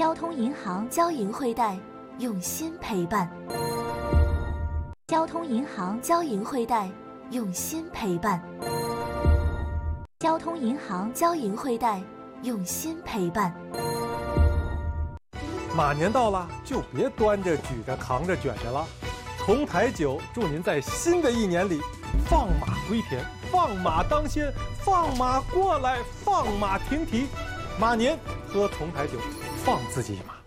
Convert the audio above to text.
交通银行交银惠贷，用心陪伴。交通银行交银惠贷，用心陪伴。交通银行交银惠贷，用心陪伴。 马年到了，就别端着、举着、扛着、卷着了。同台酒祝您在新的一年里放马归田，放马当先，放马过来，放马停蹄。马年喝同台酒，放自己一马。